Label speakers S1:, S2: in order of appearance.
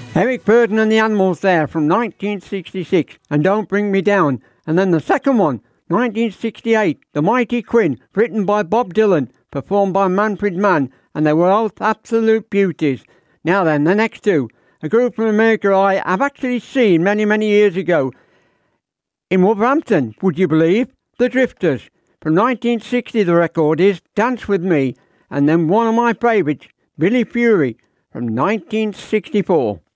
S1: Eric Burdon and the Animals there from 1966, and Don't Bring Me Down. And then the second one, 1968, The Mighty Quinn, written by Bob Dylan, performed by Manfred Mann, and they were both absolute beauties. Now then, the next two, a group from America I have actually seen many, many years ago in Wolverhampton, would you believe? The Drifters. From 1960 the record is Dance With Me, and then one of my favourites, Billy Fury, from 1964.